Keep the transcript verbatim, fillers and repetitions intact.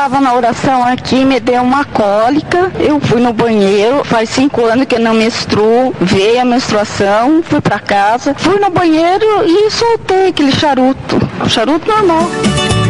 tava na oração aqui, me deu uma cólica, eu fui no banheiro, faz cinco anos que eu não menstruo, veio a menstruação, fui pra casa, fui no banheiro e soltei aquele charuto, charuto normal.